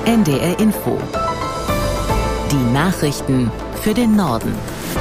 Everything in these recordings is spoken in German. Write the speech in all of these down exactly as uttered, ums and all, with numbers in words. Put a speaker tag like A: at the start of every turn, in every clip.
A: N D R Info. Die Nachrichten für den Norden.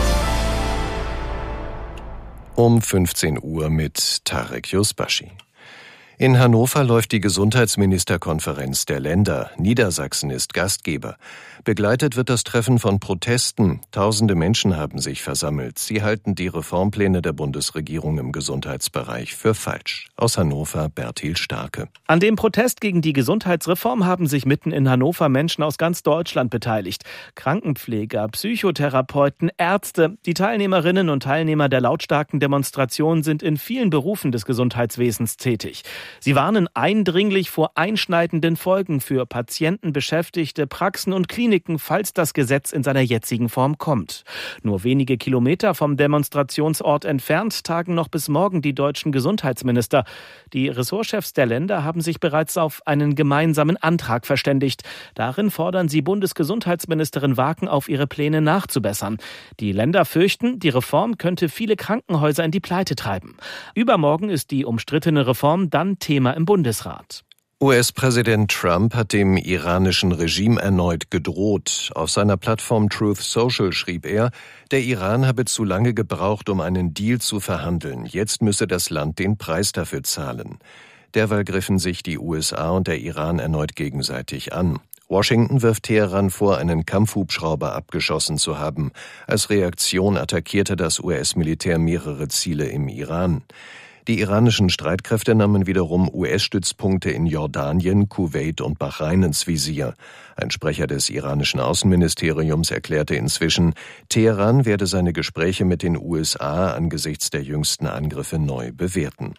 B: Um fünfzehn Uhr mit Tarek Yusbashi. In Hannover läuft die Gesundheitsministerkonferenz der Länder. Niedersachsen ist Gastgeber. Begleitet wird das Treffen von Protesten. Tausende Menschen haben sich versammelt. Sie halten die Reformpläne der Bundesregierung im Gesundheitsbereich für falsch. Aus Hannover Bertil Starke.
C: An dem Protest gegen die Gesundheitsreform haben sich mitten in Hannover Menschen aus ganz Deutschland beteiligt. Krankenpfleger, Psychotherapeuten, Ärzte. Die Teilnehmerinnen und Teilnehmer der lautstarken Demonstration sind in vielen Berufen des Gesundheitswesens tätig. Sie warnen eindringlich vor einschneidenden Folgen für Patienten, Beschäftigte, Praxen und Kliniken, falls das Gesetz in seiner jetzigen Form kommt. Nur wenige Kilometer vom Demonstrationsort entfernt tagen noch bis morgen die deutschen Gesundheitsminister. Die Ressortchefs der Länder haben sich bereits auf einen gemeinsamen Antrag verständigt. Darin fordern sie Bundesgesundheitsministerin Waken auf, ihre Pläne nachzubessern. Die Länder fürchten, die Reform könnte viele Krankenhäuser in die Pleite treiben. Übermorgen ist die umstrittene Reform dann Thema im Bundesrat.
B: U S-Präsident Trump hat dem iranischen Regime erneut gedroht. Auf seiner Plattform Truth Social schrieb er, der Iran habe zu lange gebraucht, um einen Deal zu verhandeln. Jetzt müsse das Land den Preis dafür zahlen. Derweil griffen sich die U S A und der Iran erneut gegenseitig an. Washington wirft Teheran vor, einen Kampfhubschrauber abgeschossen zu haben. Als Reaktion attackierte das U S-Militär mehrere Ziele im Iran. Die iranischen Streitkräfte nahmen wiederum U S-Stützpunkte in Jordanien, Kuwait und Bahrain ins Visier. Ein Sprecher des iranischen Außenministeriums erklärte inzwischen, Teheran werde seine Gespräche mit den U S A angesichts der jüngsten Angriffe neu bewerten.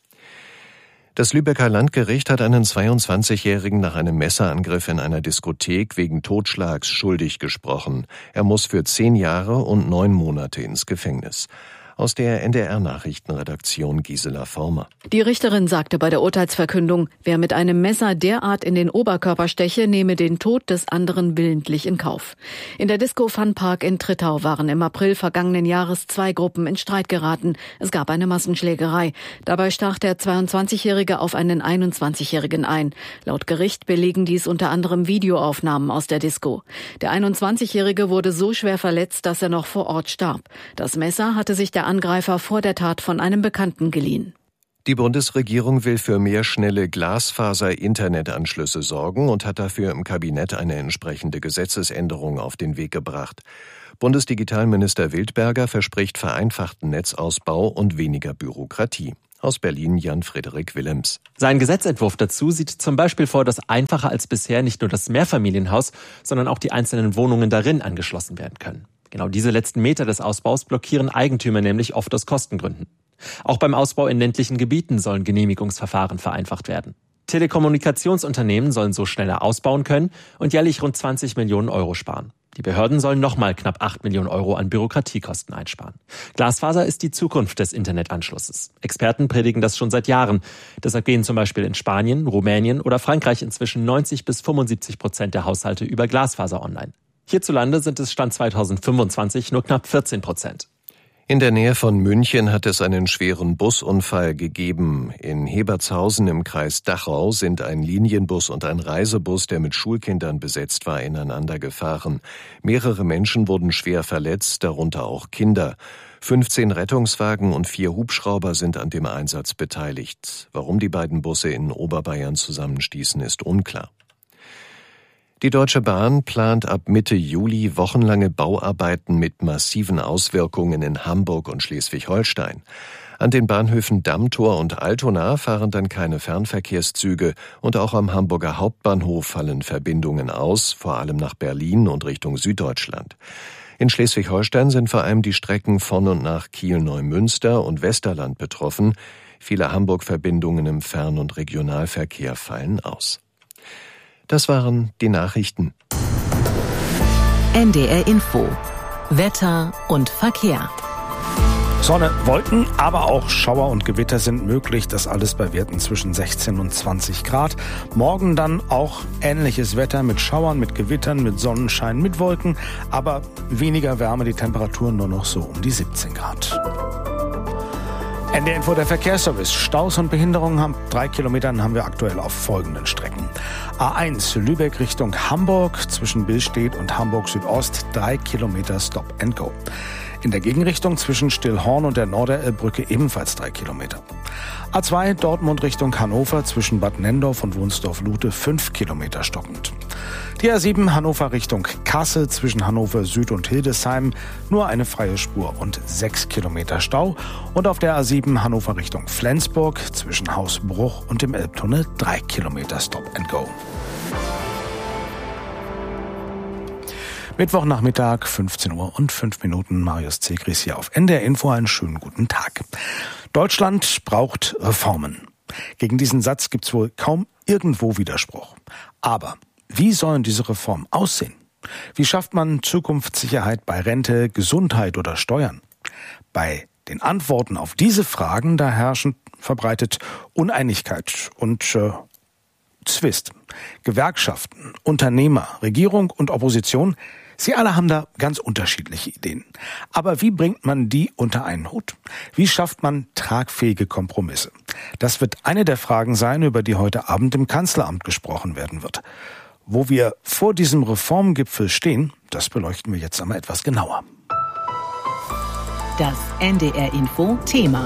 B: Das Lübecker Landgericht hat einen zweiundzwanzigjährigen nach einem Messerangriff in einer Diskothek wegen Totschlags schuldig gesprochen. Er muss für zehn Jahre und neun Monate ins Gefängnis. Aus der N D R-Nachrichtenredaktion Gisela Former.
D: Die Richterin sagte bei der Urteilsverkündung, wer mit einem Messer derart in den Oberkörper steche, nehme den Tod des anderen willentlich in Kauf. In der Disco Fun Park in Trittau waren im April vergangenen Jahres zwei Gruppen in Streit geraten. Es gab eine Massenschlägerei. Dabei stach der zweiundzwanzigjährige auf einen einundzwanzigjährigen ein. Laut Gericht belegen dies unter anderem Videoaufnahmen aus der Disco. Der einundzwanzigjährige wurde so schwer verletzt, dass er noch vor Ort starb. Das Messer hatte sich der Angreifer vor der Tat von einem Bekannten geliehen.
B: Die Bundesregierung will für mehr schnelle Glasfaser-Internetanschlüsse sorgen und hat dafür im Kabinett eine entsprechende Gesetzesänderung auf den Weg gebracht. Bundesdigitalminister Wildberger verspricht vereinfachten Netzausbau und weniger Bürokratie. Aus Berlin Jan-Frederik Willems.
E: Sein Gesetzentwurf dazu sieht zum Beispiel vor, dass einfacher als bisher nicht nur das Mehrfamilienhaus, sondern auch die einzelnen Wohnungen darin angeschlossen werden können. Genau diese letzten Meter des Ausbaus blockieren Eigentümer nämlich oft aus Kostengründen. Auch beim Ausbau in ländlichen Gebieten sollen Genehmigungsverfahren vereinfacht werden. Telekommunikationsunternehmen sollen so schneller ausbauen können und jährlich rund zwanzig Millionen Euro sparen. Die Behörden sollen nochmal knapp acht Millionen Euro an Bürokratiekosten einsparen. Glasfaser ist die Zukunft des Internetanschlusses. Experten predigen das schon seit Jahren. Deshalb gehen zum Beispiel in Spanien, Rumänien oder Frankreich inzwischen neunzig bis fünfundsiebzig Prozent der Haushalte über Glasfaser online. Hierzulande sind es Stand zweitausendfünfundzwanzig nur knapp vierzehn Prozent.
B: In der Nähe von München hat es einen schweren Busunfall gegeben. In Hebertshausen im Kreis Dachau sind ein Linienbus und ein Reisebus, der mit Schulkindern besetzt war, ineinander gefahren. Mehrere Menschen wurden schwer verletzt, darunter auch Kinder. fünfzehn Rettungswagen und vier Hubschrauber sind an dem Einsatz beteiligt. Warum die beiden Busse in Oberbayern zusammenstießen, ist unklar. Die Deutsche Bahn plant ab Mitte Juli wochenlange Bauarbeiten mit massiven Auswirkungen in Hamburg und Schleswig-Holstein. An den Bahnhöfen Dammtor und Altona fahren dann keine Fernverkehrszüge und auch am Hamburger Hauptbahnhof fallen Verbindungen aus, vor allem nach Berlin und Richtung Süddeutschland. In Schleswig-Holstein sind vor allem die Strecken von und nach Kiel-Neumünster und Westerland betroffen. Viele Hamburg-Verbindungen im Fern- und Regionalverkehr fallen aus. Das waren die Nachrichten.
A: N D R Info. Wetter und Verkehr.
F: Sonne, Wolken, aber auch Schauer und Gewitter sind möglich. Das alles bei Werten zwischen sechzehn und zwanzig Grad. Morgen dann auch ähnliches Wetter mit Schauern, mit Gewittern, mit Sonnenschein, mit Wolken. Aber weniger Wärme, die Temperaturen nur noch so um die siebzehn Grad. N D R Info, der Verkehrsservice. Staus und Behinderungen haben drei Kilometern haben wir aktuell auf folgenden Strecken. A eins Lübeck Richtung Hamburg zwischen Billstedt und Hamburg Südost drei Kilometer Stop and Go. In der Gegenrichtung zwischen Stillhorn und der Norderelbbrücke ebenfalls drei Kilometer. A zwei Dortmund Richtung Hannover zwischen Bad Nendorf und Wunsdorf-Lute fünf Kilometer stockend. Die A sieben Hannover Richtung Kassel zwischen Hannover Süd und Hildesheim nur eine freie Spur und sechs Kilometer Stau. Und auf der A sieben Hannover Richtung Flensburg zwischen Hausbruch und dem Elbtunnel drei Kilometer Stop and Go. Mittwochnachmittag, fünfzehn Uhr und fünf Minuten. Marius Zegris hier auf N D R Info. Einen schönen guten Tag. Deutschland braucht Reformen. Gegen diesen Satz gibt's wohl kaum irgendwo Widerspruch. Aber wie sollen diese Reformen aussehen? Wie schafft man Zukunftssicherheit bei Rente, Gesundheit oder Steuern? Bei den Antworten auf diese Fragen, da herrschen verbreitet Uneinigkeit und äh, Zwist. Gewerkschaften, Unternehmer, Regierung und Opposition, sie alle haben da ganz unterschiedliche Ideen. Aber wie bringt man die unter einen Hut? Wie schafft man tragfähige Kompromisse? Das wird eine der Fragen sein, über die heute Abend im Kanzleramt gesprochen werden wird. Wo wir vor diesem Reformgipfel stehen, das beleuchten wir jetzt einmal etwas genauer.
A: Das N D R Info Thema.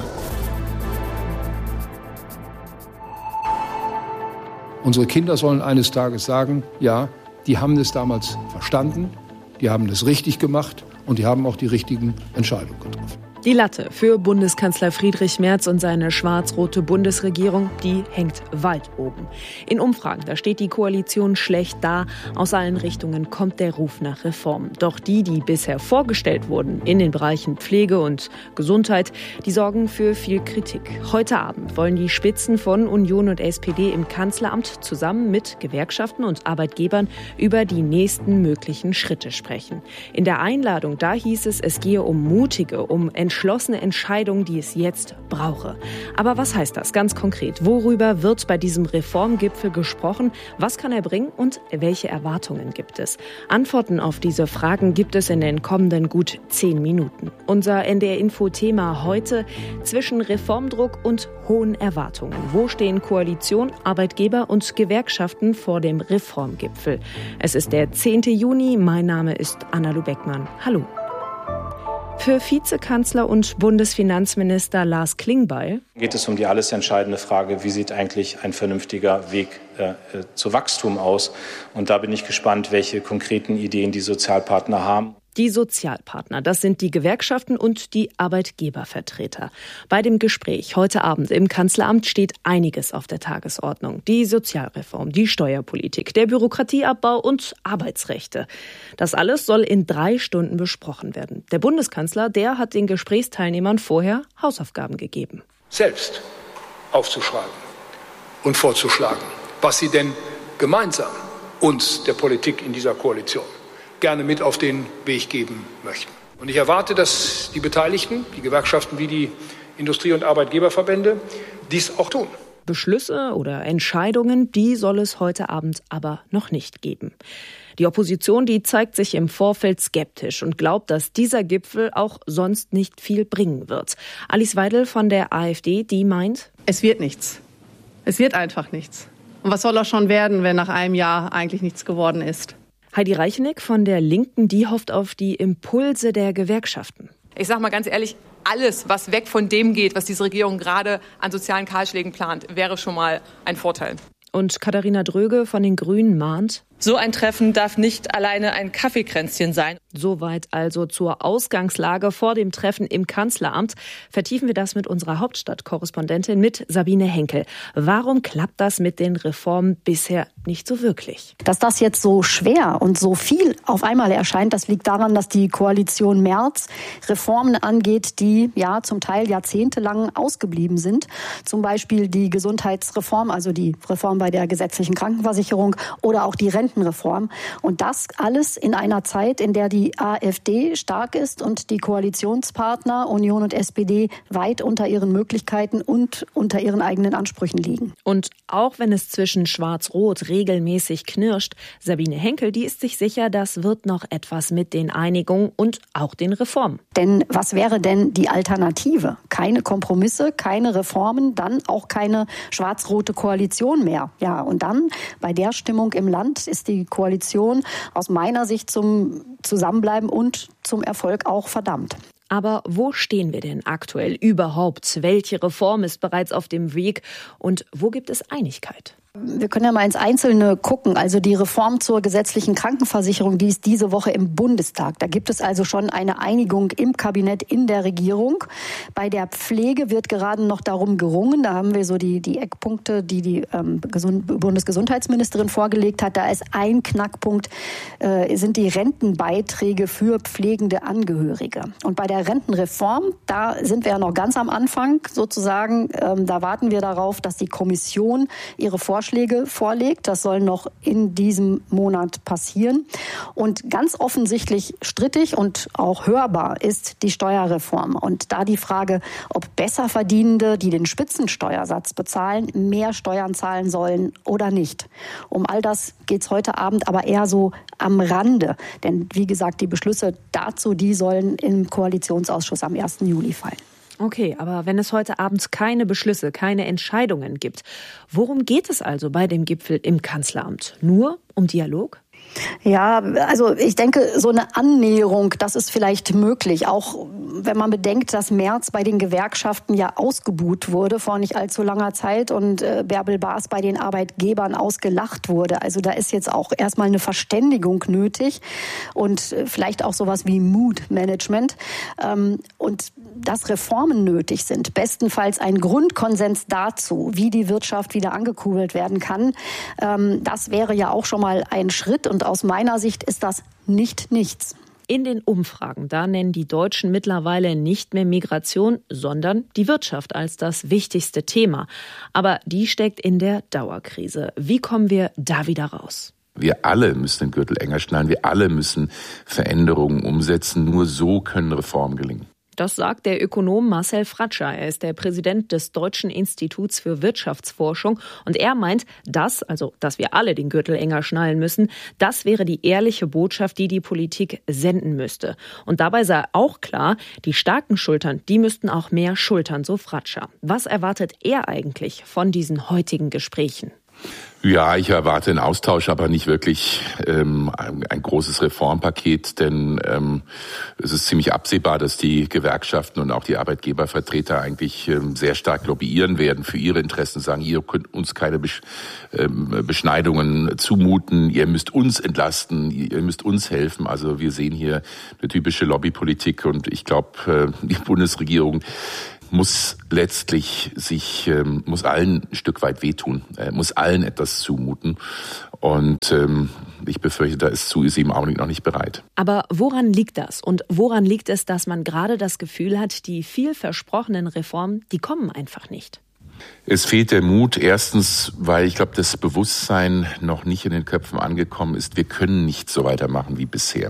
G: Unsere Kinder sollen eines Tages sagen, ja, die haben es damals verstanden, die haben das richtig gemacht und die haben auch die richtigen Entscheidungen getroffen.
H: Die Latte für Bundeskanzler Friedrich Merz und seine schwarz-rote Bundesregierung, die hängt weit oben. In Umfragen, da steht die Koalition schlecht da. Aus allen Richtungen kommt der Ruf nach Reformen. Doch die, die bisher vorgestellt wurden in den Bereichen Pflege und Gesundheit, die sorgen für viel Kritik. Heute Abend wollen die Spitzen von Union und S P D im Kanzleramt zusammen mit Gewerkschaften und Arbeitgebern über die nächsten möglichen Schritte sprechen. In der Einladung, da hieß es, es gehe um mutige, um entschlossene Entscheidungen, die es jetzt brauche. Aber was heißt das ganz konkret? Worüber wird bei diesem Reformgipfel gesprochen? Was kann er bringen und welche Erwartungen gibt es? Antworten auf diese Fragen gibt es in den kommenden gut zehn Minuten. Unser N D R-Info-Thema heute: zwischen Reformdruck und hohen Erwartungen. Wo stehen Koalition, Arbeitgeber und Gewerkschaften vor dem Reformgipfel? Es ist der zehnte Juni. Mein Name ist Anna-Lu Beckmann. Hallo. Für Vizekanzler und Bundesfinanzminister Lars Klingbeil
I: geht es um die alles entscheidende Frage, wie sieht eigentlich ein vernünftiger Weg äh, zu Wachstum aus? Und da bin ich gespannt, welche konkreten Ideen die Sozialpartner haben.
H: Die Sozialpartner, das sind die Gewerkschaften und die Arbeitgebervertreter. Bei dem Gespräch heute Abend im Kanzleramt steht einiges auf der Tagesordnung. Die Sozialreform, die Steuerpolitik, der Bürokratieabbau und Arbeitsrechte. Das alles soll in drei Stunden besprochen werden. Der Bundeskanzler, der hat den Gesprächsteilnehmern vorher Hausaufgaben gegeben.
G: Selbst aufzuschreiben und vorzuschlagen, was sie denn gemeinsam uns, der Politik in dieser Koalition, gerne mit auf den Weg geben möchten. Und ich erwarte, dass die Beteiligten, die Gewerkschaften wie die Industrie- und Arbeitgeberverbände, dies auch tun.
H: Beschlüsse oder Entscheidungen, die soll es heute Abend aber noch nicht geben. Die Opposition, die zeigt sich im Vorfeld skeptisch und glaubt, dass dieser Gipfel auch sonst nicht viel bringen wird. Alice Weidel von der AfD, die meint:
J: Es wird nichts. Es wird einfach nichts. Und was soll auch schon werden, wenn nach einem Jahr eigentlich nichts geworden ist?
H: Heidi Reicheneck von der Linken, die hofft auf die Impulse der Gewerkschaften.
K: Ich sage mal ganz ehrlich, alles, was weg von dem geht, was diese Regierung gerade an sozialen Kahlschlägen plant, wäre schon mal ein Vorteil.
H: Und Katharina Dröge von den Grünen mahnt:
L: So ein Treffen darf nicht alleine ein Kaffeekränzchen sein.
H: Soweit also zur Ausgangslage vor dem Treffen im Kanzleramt. Vertiefen wir das mit unserer Hauptstadtkorrespondentin, mit Sabine Henkel. Warum klappt das mit den Reformen bisher nicht so wirklich?
M: Dass das jetzt so schwer und so viel auf einmal erscheint, das liegt daran, dass die Koalition Merz Reformen angeht, die ja zum Teil jahrzehntelang ausgeblieben sind. Zum Beispiel die Gesundheitsreform, also die Reform bei der gesetzlichen Krankenversicherung oder auch die Rentenreform. Und das alles in einer Zeit, in der die die AfD stark ist und die Koalitionspartner Union und S P D weit unter ihren Möglichkeiten und unter ihren eigenen Ansprüchen liegen.
H: Und auch wenn es zwischen Schwarz-Rot regelmäßig knirscht, Sabine Henkel, die ist sich sicher, das wird noch etwas mit den Einigungen und auch den Reformen.
M: Denn was wäre denn die Alternative? Keine Kompromisse, keine Reformen, dann auch keine schwarz-rote Koalition mehr. Ja, und dann bei der Stimmung im Land ist die Koalition aus meiner Sicht zum Zusammenbleiben und zum Erfolg auch verdammt.
H: Aber wo stehen wir denn aktuell überhaupt? Welche Reform ist bereits auf dem Weg und wo gibt es Einigkeit?
M: Wir können ja mal ins Einzelne gucken. Also die Reform zur gesetzlichen Krankenversicherung, die ist diese Woche im Bundestag. Da gibt es also schon eine Einigung im Kabinett, in der Regierung. Bei der Pflege wird gerade noch darum gerungen. Da haben wir so die, die Eckpunkte, die die ähm, Gesund- Bundesgesundheitsministerin vorgelegt hat. Da ist ein Knackpunkt, äh, sind die Rentenbeiträge für pflegende Angehörige. Und bei der Rentenreform, da sind wir ja noch ganz am Anfang sozusagen. Ähm, da warten wir darauf, dass die Kommission ihre Vorschläge Vorschläge vorlegt. Das soll noch in diesem Monat passieren. Und ganz offensichtlich strittig und auch hörbar ist die Steuerreform. Und da die Frage, ob Besserverdienende, die den Spitzensteuersatz bezahlen, mehr Steuern zahlen sollen oder nicht. Um all das geht es heute Abend aber eher so am Rande. Denn wie gesagt, die Beschlüsse dazu, die sollen im Koalitionsausschuss am ersten Juli fallen.
H: Okay, aber wenn es heute Abend keine Beschlüsse, keine Entscheidungen gibt, worum geht es also bei dem Gipfel im Kanzleramt? Nur um Dialog?
M: Ja, also ich denke, so eine Annäherung, das ist vielleicht möglich. Auch wenn man bedenkt, dass Merz bei den Gewerkschaften ja ausgebuht wurde vor nicht allzu langer Zeit und äh, Bärbel Baas bei den Arbeitgebern ausgelacht wurde. Also da ist jetzt auch erstmal eine Verständigung nötig und äh, vielleicht auch sowas wie Mood-Management. Ähm, und dass Reformen nötig sind, bestenfalls ein Grundkonsens dazu, wie die Wirtschaft wieder angekurbelt werden kann. Ähm, das wäre ja auch schon mal ein Schritt und aus meiner Sicht ist das nicht nichts.
H: In den Umfragen, da nennen die Deutschen mittlerweile nicht mehr Migration, sondern die Wirtschaft als das wichtigste Thema. Aber die steckt in der Dauerkrise. Wie kommen wir da wieder raus?
N: Wir alle müssen den Gürtel enger schnallen. Wir alle müssen Veränderungen umsetzen. Nur so können Reformen gelingen.
H: Das sagt der Ökonom Marcel Fratscher. Er ist der Präsident des Deutschen Instituts für Wirtschaftsforschung. Und er meint, dass, also dass wir alle den Gürtel enger schnallen müssen, das wäre die ehrliche Botschaft, die die Politik senden müsste. Und dabei sei auch klar, die starken Schultern, die müssten auch mehr schultern, so Fratscher. Was erwartet er eigentlich von diesen heutigen Gesprächen?
N: Ja, ich erwarte einen Austausch, aber nicht wirklich ähm, ein, ein großes Reformpaket, denn ähm, es ist ziemlich absehbar, dass die Gewerkschaften und auch die Arbeitgebervertreter eigentlich ähm, sehr stark lobbyieren werden für ihre Interessen, sagen, ihr könnt uns keine Besch- ähm, Beschneidungen zumuten, ihr müsst uns entlasten, ihr müsst uns helfen. Also wir sehen hier eine typische Lobbypolitik und ich glaube, äh, die Bundesregierung muss letztlich sich, ähm, muss allen ein Stück weit wehtun, äh, muss allen etwas zumuten. Und ähm, ich befürchte, da ist zu, ist sie im Augenblick noch nicht bereit.
H: Aber woran liegt das? Und woran liegt es, dass man gerade das Gefühl hat, die viel versprochenen Reformen, die kommen einfach nicht?
N: Es fehlt der Mut. Erstens, weil ich glaube, das Bewusstsein noch nicht in den Köpfen angekommen ist. Wir können nicht so weitermachen wie bisher.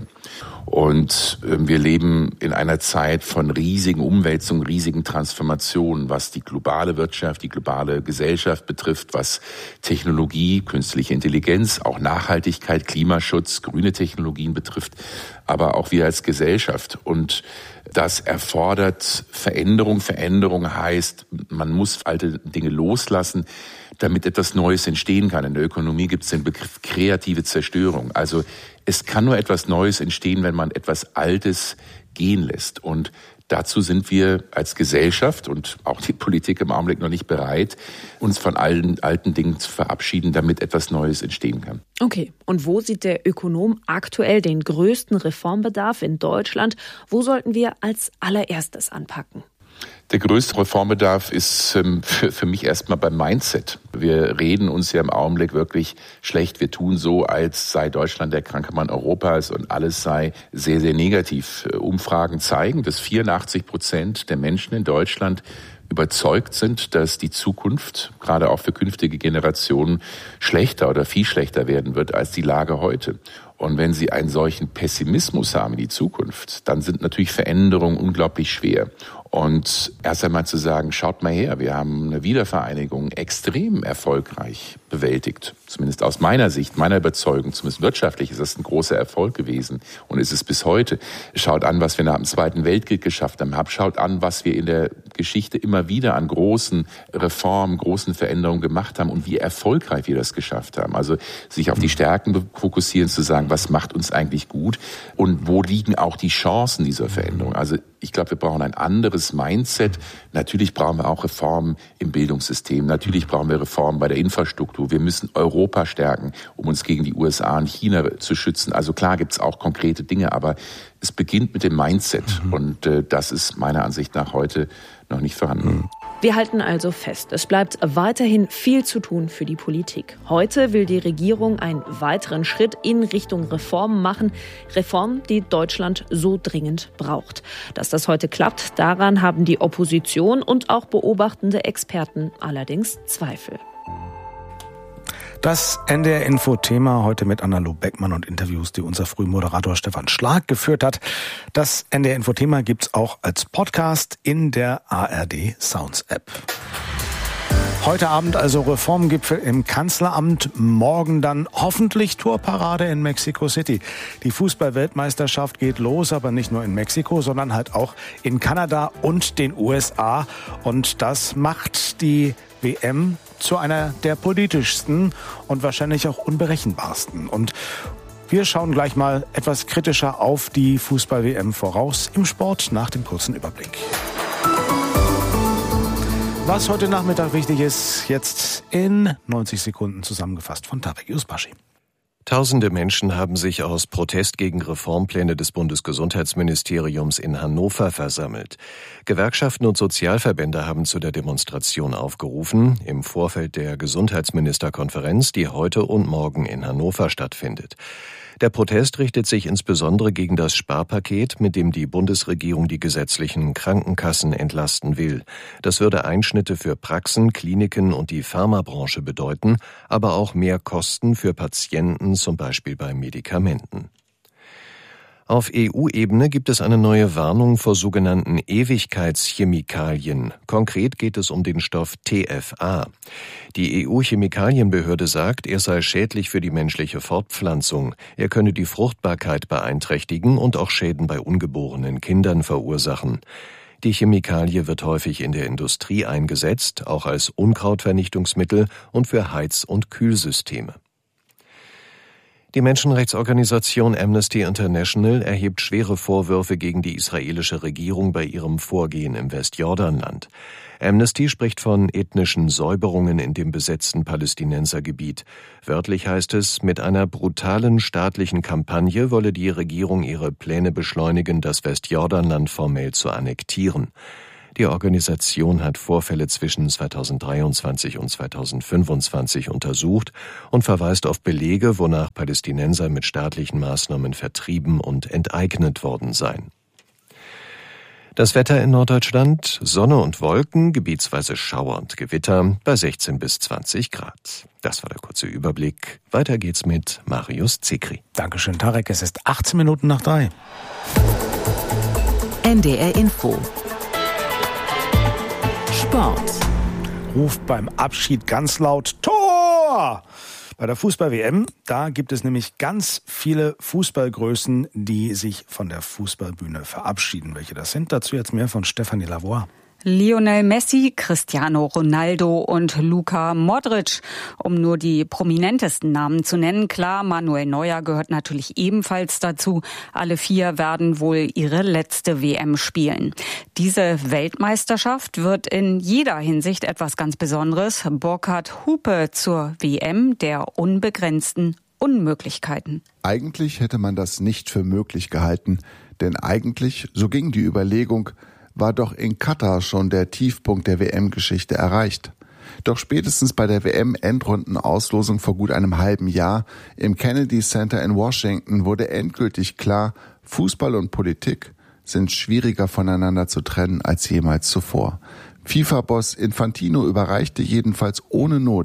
N: Und äh, wir leben in einer Zeit von riesigen Umwälzungen, riesigen Transformationen, was die globale Wirtschaft, die globale Gesellschaft betrifft, was Technologie, künstliche Intelligenz, auch Nachhaltigkeit, Klimaschutz, grüne Technologien betrifft, aber auch wir als Gesellschaft. Und das erfordert Veränderung. Veränderung heißt, man muss alte Dinge loslassen, damit etwas Neues entstehen kann. In der Ökonomie gibt es den Begriff kreative Zerstörung. Also es kann nur etwas Neues entstehen, wenn man etwas Altes gehen lässt. Und dazu sind wir als Gesellschaft und auch die Politik im Augenblick noch nicht bereit, uns von allen alten Dingen zu verabschieden, damit etwas Neues entstehen kann.
H: Okay, und wo sieht der Ökonom aktuell den größten Reformbedarf in Deutschland? Wo sollten wir als allererstes anpacken?
N: Der größte Reformbedarf ist ähm, für, für mich erstmal beim Mindset. Wir reden uns ja im Augenblick wirklich schlecht. Wir tun so, als sei Deutschland der kranke Mann Europas und alles sei sehr, sehr negativ. Umfragen zeigen, dass vierundachtzig Prozent der Menschen in Deutschland überzeugt sind, dass die Zukunft, gerade auch für künftige Generationen, schlechter oder viel schlechter werden wird als die Lage heute. Und wenn Sie einen solchen Pessimismus haben in die Zukunft, dann sind natürlich Veränderungen unglaublich schwer. Und erst einmal zu sagen, schaut mal her, wir haben eine Wiedervereinigung extrem erfolgreich bewältigt. Zumindest aus meiner Sicht, meiner Überzeugung, zumindest wirtschaftlich ist das ein großer Erfolg gewesen und ist es bis heute. Schaut an, was wir nach dem Zweiten Weltkrieg geschafft haben. Schaut an, was wir in der Geschichte immer wieder an großen Reformen, großen Veränderungen gemacht haben und wie erfolgreich wir das geschafft haben. Also sich auf die Stärken fokussieren, zu sagen, was macht uns eigentlich gut und wo liegen auch die Chancen dieser Veränderung. Also ich glaube, wir brauchen ein anderes Mindset. Natürlich brauchen wir auch Reformen im Bildungssystem. Natürlich brauchen wir Reformen bei der Infrastruktur. Wir müssen Europa stärken, um uns gegen die U S A und China zu schützen. Also klar gibt es auch konkrete Dinge, aber es beginnt mit dem Mindset. Mhm. Und äh, das ist meiner Ansicht nach heute noch nicht vorhanden. Mhm.
H: Wir halten also fest, es bleibt weiterhin viel zu tun für die Politik. Heute will die Regierung einen weiteren Schritt in Richtung Reformen machen. Reformen, die Deutschland so dringend braucht. Dass das heute klappt, daran haben die Opposition und auch beobachtende Experten allerdings Zweifel.
F: Das N D R-Info-Thema heute mit Anna-Lo Beckmann und Interviews, die unser Frühmoderator Stefan Schlag geführt hat. Das N D R-Info-Thema gibt's auch als Podcast in der A R D-Sounds-App. Heute Abend also Reformgipfel im Kanzleramt, morgen dann hoffentlich Torparade in Mexico City. Die Fußball-Weltmeisterschaft geht los, aber nicht nur in Mexiko, sondern halt auch in Kanada und den U S A. Und das macht die W M zu einer der politischsten und wahrscheinlich auch unberechenbarsten. Und wir schauen gleich mal etwas kritischer auf die Fußball-W M voraus im Sport nach dem kurzen Überblick. Was heute Nachmittag wichtig ist, jetzt in neunzig Sekunden zusammengefasst von Tarek Yusbashi.
B: Tausende Menschen haben sich aus Protest gegen Reformpläne des Bundesgesundheitsministeriums in Hannover versammelt. Gewerkschaften und Sozialverbände haben zu der Demonstration aufgerufen, im Vorfeld der Gesundheitsministerkonferenz, die heute und morgen in Hannover stattfindet. Der Protest richtet sich insbesondere gegen das Sparpaket, mit dem die Bundesregierung die gesetzlichen Krankenkassen entlasten will. Das würde Einschnitte für Praxen, Kliniken und die Pharmabranche bedeuten, aber auch mehr Kosten für Patienten, zum Beispiel bei Medikamenten. Auf E U-Ebene gibt es eine neue Warnung vor sogenannten Ewigkeitschemikalien. Konkret geht es um den Stoff T F A. Die E U-Chemikalienbehörde sagt, er sei schädlich für die menschliche Fortpflanzung. Er könne die Fruchtbarkeit beeinträchtigen und auch Schäden bei ungeborenen Kindern verursachen. Die Chemikalie wird häufig in der Industrie eingesetzt, auch als Unkrautvernichtungsmittel und für Heiz- und Kühlsysteme. Die Menschenrechtsorganisation Amnesty International erhebt schwere Vorwürfe gegen die israelische Regierung bei ihrem Vorgehen im Westjordanland. Amnesty spricht von ethnischen Säuberungen in dem besetzten Palästinensergebiet. Wörtlich heißt es, mit einer brutalen staatlichen Kampagne wolle die Regierung ihre Pläne beschleunigen, das Westjordanland formell zu annektieren. Die Organisation hat Vorfälle zwischen zweitausenddreiundzwanzig und zweitausendfünfundzwanzig untersucht und verweist auf Belege, wonach Palästinenser mit staatlichen Maßnahmen vertrieben und enteignet worden seien. Das Wetter in Norddeutschland: Sonne und Wolken, gebietsweise Schauer und Gewitter bei sechzehn bis zwanzig Grad. Das war der kurze Überblick. Weiter geht's mit Marius Zikri.
F: Dankeschön, Tarek. Es ist achtzehn Minuten nach drei.
A: N D R Info. Sport.
F: Ruft beim Abschied ganz laut Tor! Bei der Fußball-W M, da gibt es nämlich ganz viele Fußballgrößen, die sich von der Fußballbühne verabschieden. Welche das sind, dazu jetzt mehr von Stefanie Lavoie.
O: Lionel Messi, Cristiano Ronaldo und Luka Modric, um nur die prominentesten Namen zu nennen. Klar, Manuel Neuer gehört natürlich ebenfalls dazu. Alle vier werden wohl ihre letzte W M spielen. Diese Weltmeisterschaft wird in jeder Hinsicht etwas ganz Besonderes. Burkhard Hupe zur W M der unbegrenzten Unmöglichkeiten.
P: Eigentlich hätte man das nicht für möglich gehalten, denn eigentlich, so ging die Überlegung, war doch in Katar schon der Tiefpunkt der W M-Geschichte erreicht. Doch spätestens bei der W M-Endrundenauslosung vor gut einem halben Jahr im Kennedy Center in Washington wurde endgültig klar, Fußball und Politik sind schwieriger voneinander zu trennen als jemals zuvor. FIFA-Boss Infantino überreichte jedenfalls ohne Not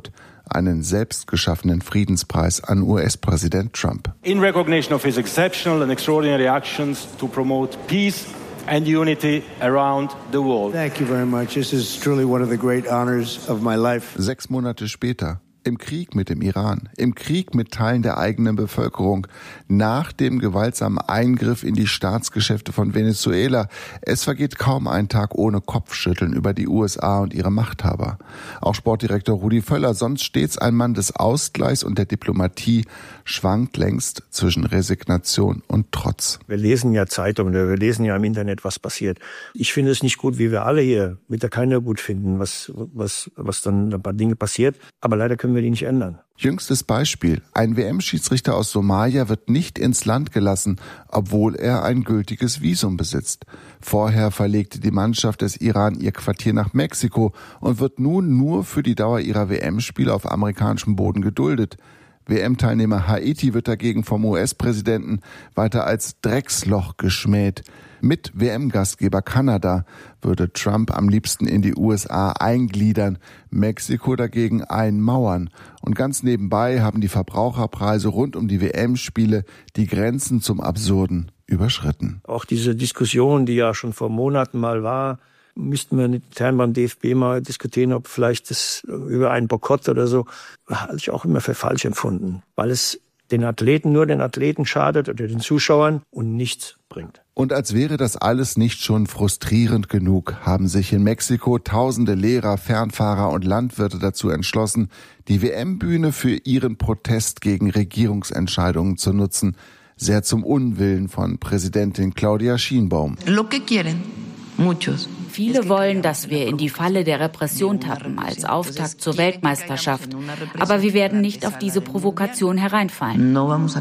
P: einen selbstgeschaffenen Friedenspreis an U S-Präsident Trump.
Q: In recognition of his exceptional and extraordinary actions to promote peace and unity around the world.
R: Thank you very much. This is truly one of the great honors of my life.
P: Sechs Monate später, im Krieg mit dem Iran, im Krieg mit Teilen der eigenen Bevölkerung, nach dem gewaltsamen Eingriff in die Staatsgeschäfte von Venezuela. Es vergeht kaum ein Tag ohne Kopfschütteln über die U S A und ihre Machthaber. Auch Sportdirektor Rudi Völler, sonst stets ein Mann des Ausgleichs und der Diplomatie, schwankt längst zwischen Resignation und Trotz.
S: Wir lesen ja Zeitungen, wir lesen ja im Internet, was passiert. Ich finde es nicht gut, wie wir alle hier, wird ja keiner gut finden, was, was, was dann ein paar Dinge passiert. Aber leider können wir die nicht ändern.
P: Jüngstes Beispiel. Ein W M-Schiedsrichter aus Somalia wird nicht ins Land gelassen, obwohl er ein gültiges Visum besitzt. Vorher verlegte die Mannschaft des Iran ihr Quartier nach Mexiko und wird nun nur für die Dauer ihrer W M-Spiele auf amerikanischem Boden geduldet. W M-Teilnehmer Haiti wird dagegen vom U S-Präsidenten weiter als Drecksloch geschmäht. Mit W M-Gastgeber Kanada würde Trump am liebsten in die U S A eingliedern, Mexiko dagegen einmauern. Und ganz nebenbei haben die Verbraucherpreise rund um die W M-Spiele die Grenzen zum Absurden überschritten.
S: Auch diese Diskussion, die ja schon vor Monaten mal war, müssten wir mit Herrn beim D F B mal diskutieren, ob vielleicht das über einen Boykott oder so, halte ich auch immer für falsch empfunden, weil es den Athleten, nur den Athleten schadet oder den Zuschauern und nichts bringt.
P: Und als wäre das alles nicht schon frustrierend genug, haben sich in Mexiko tausende Lehrer, Fernfahrer und Landwirte dazu entschlossen, die W M-Bühne für ihren Protest gegen Regierungsentscheidungen zu nutzen, sehr zum Unwillen von Präsidentin Claudia Sheinbaum.
T: Lo que quieren, muchos.
U: Viele wollen, dass wir in die Falle der Repression tappen als Auftakt zur Weltmeisterschaft. Aber wir werden nicht auf diese Provokation hereinfallen.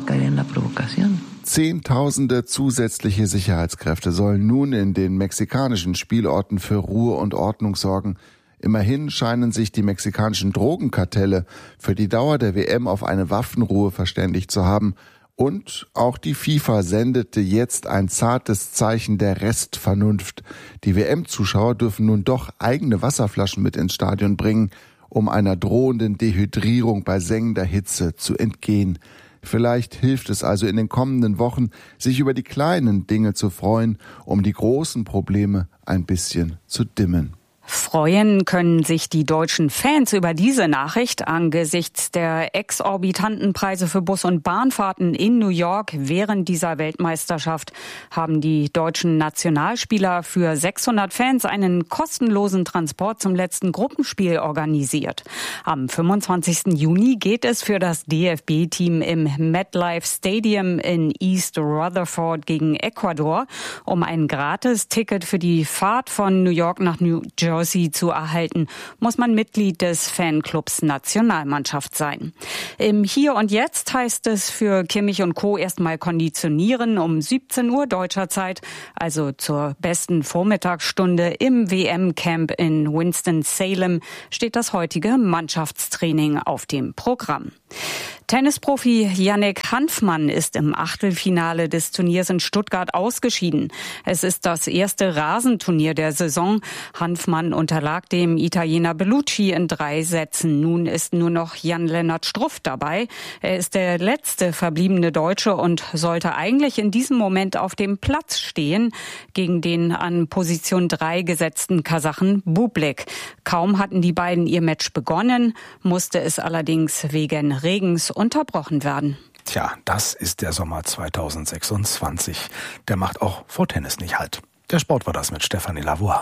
P: Zehntausende zusätzliche Sicherheitskräfte sollen nun in den mexikanischen Spielorten für Ruhe und Ordnung sorgen. Immerhin scheinen sich die mexikanischen Drogenkartelle für die Dauer der W M auf eine Waffenruhe verständigt zu haben. Und auch die FIFA sendete jetzt ein zartes Zeichen der Restvernunft. Die W M-Zuschauer dürfen nun doch eigene Wasserflaschen mit ins Stadion bringen, um einer drohenden Dehydrierung bei sengender Hitze zu entgehen. Vielleicht hilft es also in den kommenden Wochen, sich über die kleinen Dinge zu freuen, um die großen Probleme ein bisschen zu dimmen.
O: Freuen können sich die deutschen Fans über diese Nachricht. Angesichts der exorbitanten Preise für Bus- und Bahnfahrten in New York während dieser Weltmeisterschaft haben die deutschen Nationalspieler für sechshundert Fans einen kostenlosen Transport zum letzten Gruppenspiel organisiert. Am fünfundzwanzigsten Juni geht es für das D F B-Team im MetLife Stadium in East Rutherford gegen Ecuador um ein Gratis-Ticket für die Fahrt von New York nach New Jersey zu erhalten, muss man Mitglied des Fanclubs Nationalmannschaft sein. Im Hier und Jetzt heißt es für Kimmich und Co. erstmal konditionieren um siebzehn Uhr deutscher Zeit, also zur besten Vormittagsstunde im W M-Camp in Winston-Salem, steht das heutige Mannschaftstraining auf dem Programm. Tennisprofi Yannick Hanfmann ist im Achtelfinale des Turniers in Stuttgart ausgeschieden. Es ist das erste Rasenturnier der Saison. Hanfmann unterlag dem Italiener Bellucci in drei Sätzen. Nun ist nur noch Jan-Lennart Struff dabei. Er ist der letzte verbliebene Deutsche und sollte eigentlich in diesem Moment auf dem Platz stehen gegen den an Position drei gesetzten Kasachen Bublik. Kaum hatten die beiden ihr Match begonnen, musste es allerdings wegen Regens unterbrochen werden.
F: Tja, das ist der Sommer zweitausendsechsundzwanzig. Der macht auch vor Tennis nicht Halt. Der Sport war das mit Stefanie Lavoie.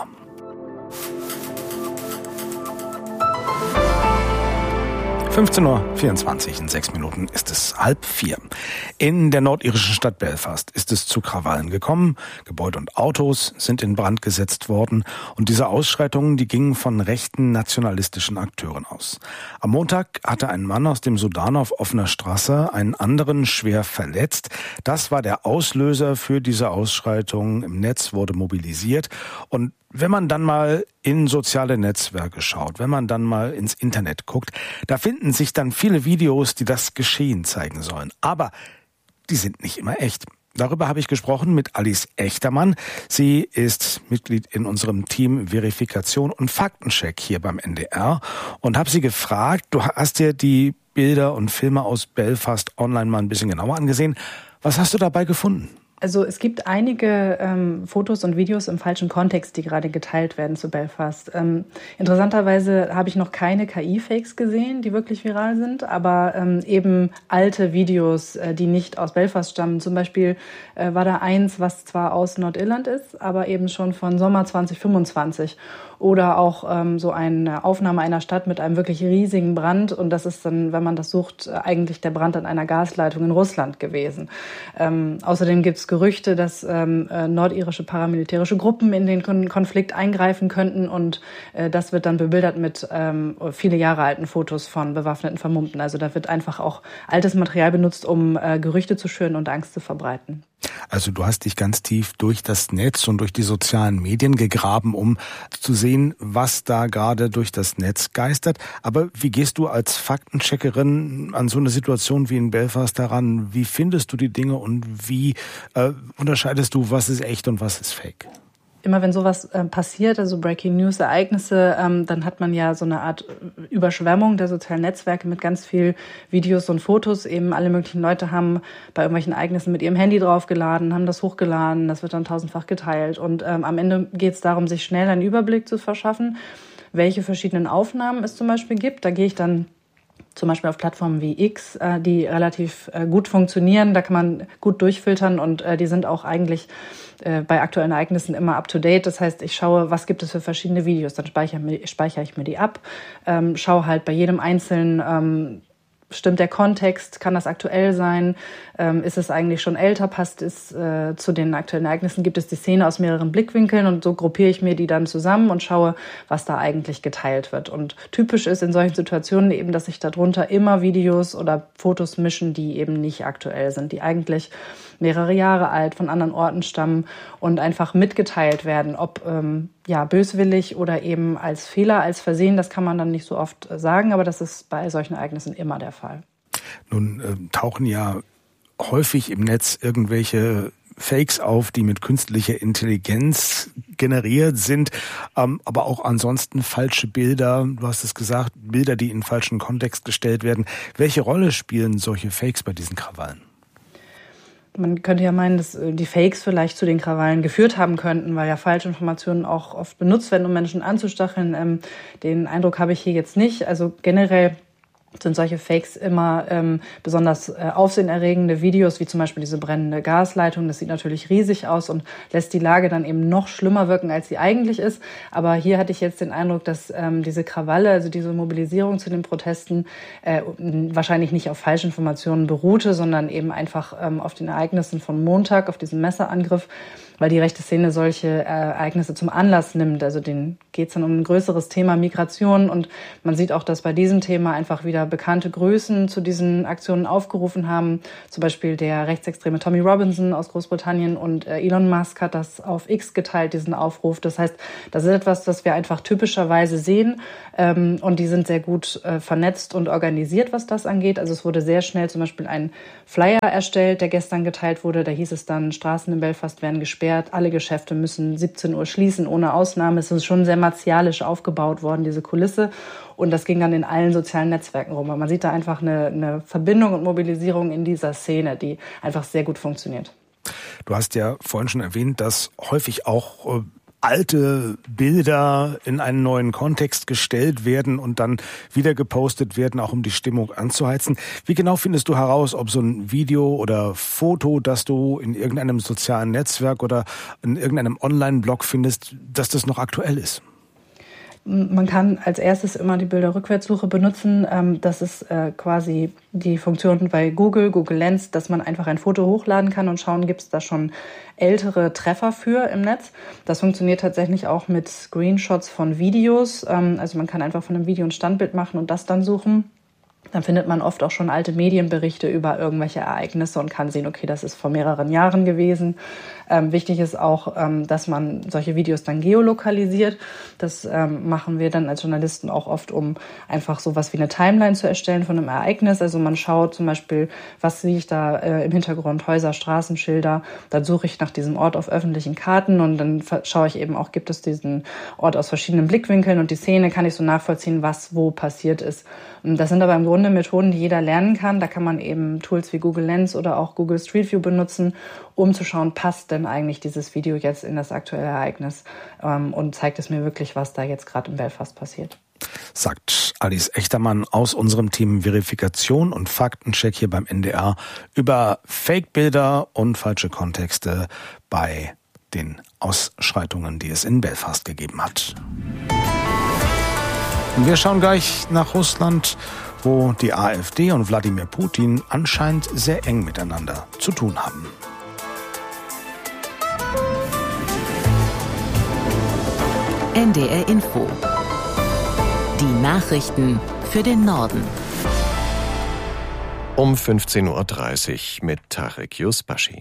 F: fünfzehn Uhr vierundzwanzig, in sechs Minuten ist es halb vier. In der nordirischen Stadt Belfast ist es zu Krawallen gekommen. Gebäude und Autos sind in Brand gesetzt worden. Und diese Ausschreitungen, die gingen von rechten nationalistischen Akteuren aus. Am Montag hatte ein Mann aus dem Sudan auf offener Straße einen anderen schwer verletzt. Das war der Auslöser für diese Ausschreitungen. Im Netz wurde mobilisiert. Und wenn man dann mal in soziale Netzwerke schaut, wenn man dann mal ins Internet guckt, da finden sich dann viele Videos, die das Geschehen zeigen sollen. Aber die sind nicht immer echt. Darüber habe ich gesprochen mit Alice Echtermann. Sie ist Mitglied in unserem Team Verifikation und Faktencheck hier beim N D R und habe sie gefragt, du hast dir die Bilder und Filme aus Belfast online mal ein bisschen genauer angesehen. Was hast du dabei gefunden?
C: Also es gibt einige ähm, Fotos und Videos im falschen Kontext, die gerade geteilt werden zu Belfast. Ähm, interessanterweise habe ich noch keine K I-Fakes gesehen, die wirklich viral sind, aber ähm, eben alte Videos, äh, die nicht aus Belfast stammen. Zum Beispiel äh, war da eins, was zwar aus Nordirland ist, aber eben schon von Sommer zwanzig fünfundzwanzig. Oder auch ähm, so eine Aufnahme einer Stadt mit einem wirklich riesigen Brand. Und das ist dann, wenn man das sucht, eigentlich der Brand an einer Gasleitung in Russland gewesen. Ähm, außerdem gibt es Gerüchte, dass ähm, äh, nordirische paramilitärische Gruppen in den Kon- Konflikt eingreifen könnten. Und äh, das wird dann bebildert mit ähm, viele Jahre alten Fotos von bewaffneten Vermummten. Also da wird einfach auch altes Material benutzt, um äh, Gerüchte zu schüren und Angst zu verbreiten.
F: Also du hast dich ganz tief durch das Netz und durch die sozialen Medien gegraben, um zu sehen, was da gerade durch das Netz geistert. Aber wie gehst du als Faktencheckerin an so eine Situation wie in Belfast daran? Wie findest du die Dinge und wie äh, unterscheidest du, was ist echt und was ist fake?
C: Immer wenn sowas äh, passiert, also Breaking News Ereignisse, ähm, dann hat man ja so eine Art Überschwemmung der sozialen Netzwerke mit ganz viel Videos und Fotos. Eben alle möglichen Leute haben bei irgendwelchen Ereignissen mit ihrem Handy draufgeladen, haben das hochgeladen, das wird dann tausendfach geteilt. Und ähm, am Ende geht es darum, sich schnell einen Überblick zu verschaffen, welche verschiedenen Aufnahmen es zum Beispiel gibt. Da gehe ich dann zum Beispiel auf Plattformen wie X, äh, die relativ äh, gut funktionieren. Da kann man gut durchfiltern und äh, die sind auch eigentlich äh, bei aktuellen Ereignissen immer up-to-date. Das heißt, ich schaue, was gibt es für verschiedene Videos, dann speichere, speichere ich mir die ab, ähm, schaue halt bei jedem einzelnen, ähm, stimmt der Kontext, kann das aktuell sein, ähm, ist es eigentlich schon älter, passt es äh, zu den aktuellen Ereignissen, gibt es die Szene aus mehreren Blickwinkeln und so gruppiere ich mir die dann zusammen und schaue, was da eigentlich geteilt wird. Und typisch ist in solchen Situationen eben, dass sich darunter immer Videos oder Fotos mischen, die eben nicht aktuell sind, die eigentlich mehrere Jahre alt, von anderen Orten stammen und einfach mitgeteilt werden, ob ähm, ja böswillig oder eben als Fehler, als Versehen, das kann man dann nicht so oft sagen, aber das ist bei solchen Ereignissen immer der Fall.
F: Nun äh, tauchen ja häufig im Netz irgendwelche Fakes auf, die mit künstlicher Intelligenz generiert sind, ähm, aber auch ansonsten falsche Bilder, du hast es gesagt, Bilder, die in falschen Kontext gestellt werden. Welche Rolle spielen solche Fakes bei diesen Krawallen?
C: Man könnte ja meinen, dass die Fakes vielleicht zu den Krawallen geführt haben könnten, weil ja falsche Informationen auch oft benutzt werden, um Menschen anzustacheln. Ähm, den Eindruck habe ich hier jetzt nicht. Also generell sind solche Fakes immer ähm, besonders äh, aufsehenerregende Videos, wie zum Beispiel diese brennende Gasleitung. Das sieht natürlich riesig aus und lässt die Lage dann eben noch schlimmer wirken, als sie eigentlich ist. Aber hier hatte ich jetzt den Eindruck, dass ähm, diese Krawalle, also diese Mobilisierung zu den Protesten, äh, wahrscheinlich nicht auf Falschinformationen beruhte, sondern eben einfach ähm, auf den Ereignissen von Montag, auf diesen Messerangriff, weil die rechte Szene solche äh, Ereignisse zum Anlass nimmt. Also denen geht es dann um ein größeres Thema Migration und man sieht auch, dass bei diesem Thema einfach wieder bekannte Größen zu diesen Aktionen aufgerufen haben. Zum Beispiel der rechtsextreme Tommy Robinson aus Großbritannien und äh, Elon Musk hat das auf X geteilt, diesen Aufruf. Das heißt, das ist etwas, das wir einfach typischerweise sehen ähm, und die sind sehr gut äh, vernetzt und organisiert, was das angeht. Also es wurde sehr schnell zum Beispiel ein Flyer erstellt, der gestern geteilt wurde. Da hieß es dann, Straßen in Belfast werden gesperrt. Alle Geschäfte müssen siebzehn Uhr schließen, ohne Ausnahme. Es ist schon sehr martialisch aufgebaut worden, diese Kulisse. Und das ging dann in allen sozialen Netzwerken rum. Man sieht da einfach eine, eine Verbindung und Mobilisierung in dieser Szene, die einfach sehr gut funktioniert.
F: Du hast ja vorhin schon erwähnt, dass häufig auch äh, alte Bilder in einen neuen Kontext gestellt werden und dann wieder gepostet werden, auch um die Stimmung anzuheizen. Wie genau findest du heraus, ob so ein Video oder Foto, das du in irgendeinem sozialen Netzwerk oder in irgendeinem Online-Blog findest, dass das noch aktuell ist?
C: Man kann als erstes immer die Bilderrückwärtssuche benutzen. Das ist quasi die Funktion bei Google, Google Lens, dass man einfach ein Foto hochladen kann und schauen, gibt es da schon ältere Treffer für im Netz. Das funktioniert tatsächlich auch mit Screenshots von Videos. Also man kann einfach von einem Video ein Standbild machen und das dann suchen. Dann findet man oft auch schon alte Medienberichte über irgendwelche Ereignisse und kann sehen, okay, das ist vor mehreren Jahren gewesen. Ähm, wichtig ist auch, ähm, dass man solche Videos dann geolokalisiert. Das ähm, machen wir dann als Journalisten auch oft, um einfach sowas wie eine Timeline zu erstellen von einem Ereignis. Also man schaut zum Beispiel, was sehe ich da äh, im Hintergrund, Häuser, Straßenschilder. Dann suche ich nach diesem Ort auf öffentlichen Karten und dann schaue ich eben auch, gibt es diesen Ort aus verschiedenen Blickwinkeln und die Szene kann ich so nachvollziehen, was wo passiert ist. Und das sind aber im Grunde Methoden, die jeder lernen kann. Da kann man eben Tools wie Google Lens oder auch Google Street View benutzen, um zu schauen, passt denn eigentlich dieses Video jetzt in das aktuelle Ereignis ähm, und zeigt es mir wirklich, was da jetzt gerade in Belfast passiert.
F: Sagt Alice Echtermann aus unserem Team Verifikation und Faktencheck hier beim N D R über Fake-Bilder und falsche Kontexte bei den Ausschreitungen, die es in Belfast gegeben hat. Und wir schauen gleich nach Russland, wo die AfD und Wladimir Putin anscheinend sehr eng miteinander zu tun haben.
A: N D R Info. Die Nachrichten für den Norden.
B: Um fünfzehn Uhr dreißig mit Tarek Yusbashi.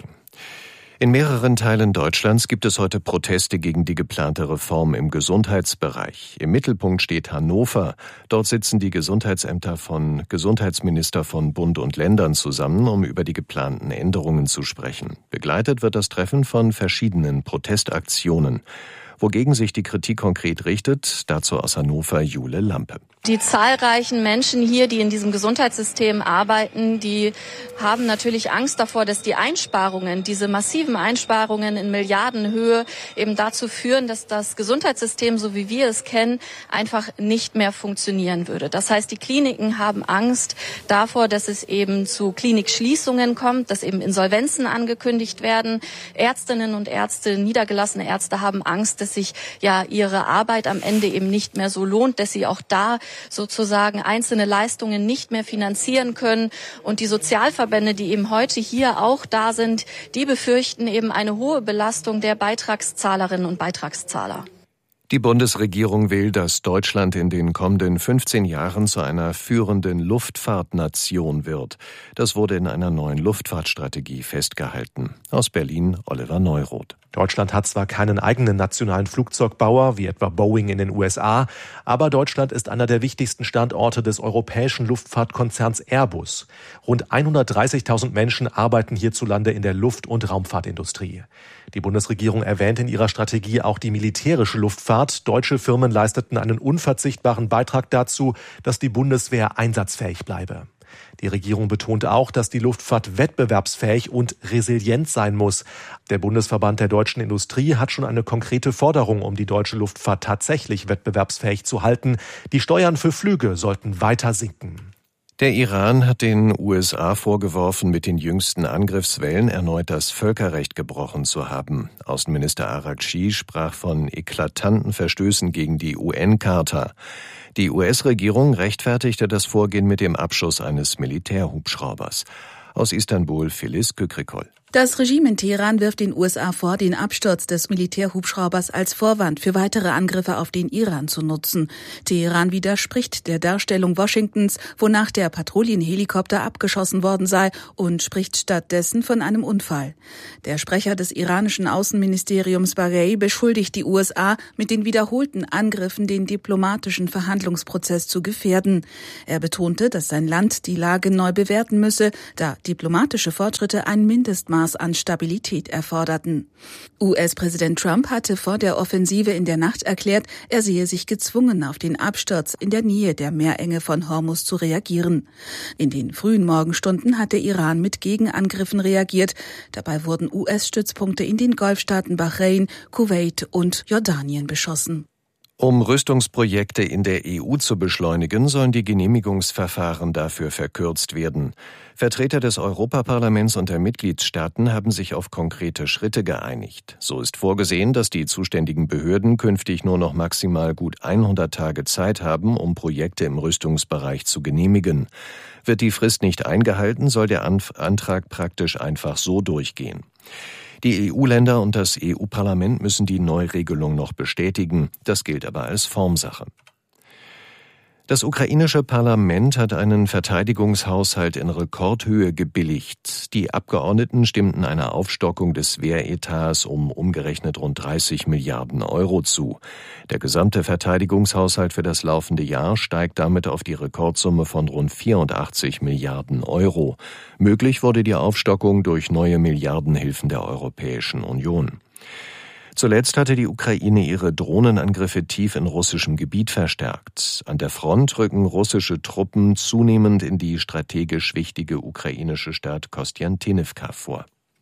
B: In mehreren Teilen Deutschlands gibt es heute Proteste gegen die geplante Reform im Gesundheitsbereich. Im Mittelpunkt steht Hannover. Dort sitzen die Gesundheitsämter von Gesundheitsminister von Bund und Ländern zusammen, um über die geplanten Änderungen zu sprechen. Begleitet wird das Treffen von verschiedenen Protestaktionen. Wogegen sich die Kritik konkret richtet, dazu aus Hannover Jule Lampe.
D: Die zahlreichen Menschen hier, die in diesem Gesundheitssystem arbeiten, die haben natürlich Angst davor, dass die Einsparungen, diese massiven Einsparungen in Milliardenhöhe eben dazu führen, dass das Gesundheitssystem, so wie wir es kennen, einfach nicht mehr funktionieren würde. Das heißt, die Kliniken haben Angst davor, dass es eben zu Klinikschließungen kommt, dass eben Insolvenzen angekündigt werden. Ärztinnen und Ärzte, niedergelassene Ärzte haben Angst, dass sich ja ihre Arbeit am Ende eben nicht mehr so lohnt, dass sie auch da sozusagen einzelne Leistungen nicht mehr finanzieren können. Und die Sozialverbände, die eben heute hier auch da sind, die befürchten eben eine hohe Belastung der Beitragszahlerinnen und Beitragszahler.
B: Die Bundesregierung will, dass Deutschland in den kommenden fünfzehn Jahren zu einer führenden Luftfahrtnation wird. Das wurde in einer neuen Luftfahrtstrategie festgehalten. Aus Berlin Oliver Neuroth.
V: Deutschland hat zwar keinen eigenen nationalen Flugzeugbauer, wie etwa Boeing in den U S A, aber Deutschland ist einer der wichtigsten Standorte des europäischen Luftfahrtkonzerns Airbus. Rund hundertdreißigtausend Menschen arbeiten hierzulande in der Luft- und Raumfahrtindustrie. Die Bundesregierung erwähnt in ihrer Strategie auch die militärische Luftfahrt. Deutsche Firmen leisteten einen unverzichtbaren Beitrag dazu, dass die Bundeswehr einsatzfähig bleibe. Die Regierung betont auch, dass die Luftfahrt wettbewerbsfähig und resilient sein muss. Der Bundesverband der deutschen Industrie hat schon eine konkrete Forderung, um die deutsche Luftfahrt tatsächlich wettbewerbsfähig zu halten. Die Steuern für Flüge sollten weiter sinken.
B: Der Iran hat den U S A vorgeworfen, mit den jüngsten Angriffswellen erneut das Völkerrecht gebrochen zu haben. Außenminister Araghchi sprach von eklatanten Verstößen gegen die U N-Charta. Die U S-Regierung rechtfertigte das Vorgehen mit dem Abschuss eines Militärhubschraubers. Aus Istanbul Filiz Kükrikol.
W: Das Regime in Teheran wirft den U S A vor, den Absturz des Militärhubschraubers als Vorwand für weitere Angriffe auf den Iran zu nutzen. Teheran widerspricht der Darstellung Washingtons, wonach der Patrouillenhelikopter abgeschossen worden sei, und spricht stattdessen von einem Unfall. Der Sprecher des iranischen Außenministeriums Baghei beschuldigt die U S A, mit den wiederholten Angriffen den diplomatischen Verhandlungsprozess zu gefährden. Er betonte, dass sein Land die Lage neu bewerten müsse, da diplomatische Fortschritte ein Mindestmaß an Stabilität erforderten. U S-Präsident Trump hatte vor der Offensive in der Nacht erklärt, er sehe sich gezwungen, auf den Absturz in der Nähe der Meerenge von Hormuz zu reagieren. In den frühen Morgenstunden hat der Iran mit Gegenangriffen reagiert. Dabei wurden U S-Stützpunkte in den Golfstaaten Bahrain, Kuwait und Jordanien beschossen.
B: Um Rüstungsprojekte in der E U zu beschleunigen, sollen die Genehmigungsverfahren dafür verkürzt werden. Vertreter des Europaparlaments und der Mitgliedstaaten haben sich auf konkrete Schritte geeinigt. So ist vorgesehen, dass die zuständigen Behörden künftig nur noch maximal gut hundert Tage Zeit haben, um Projekte im Rüstungsbereich zu genehmigen. Wird die Frist nicht eingehalten, soll der Antrag praktisch einfach so durchgehen. Die E U-Länder und das E U-Parlament müssen die Neuregelung noch bestätigen. Das gilt aber als Formsache. Das ukrainische Parlament hat einen Verteidigungshaushalt in Rekordhöhe gebilligt. Die Abgeordneten stimmten einer Aufstockung des Wehretats um umgerechnet rund dreißig Milliarden Euro zu. Der gesamte Verteidigungshaushalt für das laufende Jahr steigt damit auf die Rekordsumme von rund vierundachtzig Milliarden Euro. Möglich wurde die Aufstockung durch neue Milliardenhilfen der Europäischen Union. Zuletzt hatte die Ukraine ihre Drohnenangriffe tief in russischem Gebiet verstärkt. An der Front rücken russische Truppen zunehmend in die strategisch wichtige ukrainische Stadt Kostjantinivka vor.